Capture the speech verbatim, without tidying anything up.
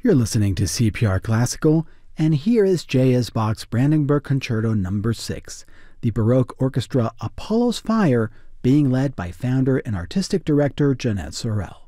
You're listening to C P R Classical, and here is J S. Bach's Brandenburg Concerto number six, the Baroque orchestra Apollo's Fire, being led by founder and artistic director Jeanette Sorel.